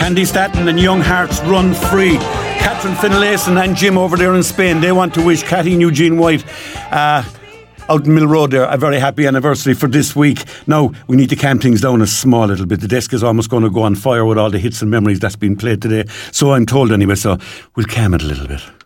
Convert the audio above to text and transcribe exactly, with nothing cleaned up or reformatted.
Candy Statton and Young Hearts Run Free. Catherine Finlayson and Jim over there in Spain, they want to wish Cathy and Eugene White uh, out in Mill Road there a very happy anniversary for this week. Now, we need to calm things down a small little bit. The desk is almost going to go on fire with all the hits and memories that's been played today. So I'm told anyway, so we'll calm it a little bit.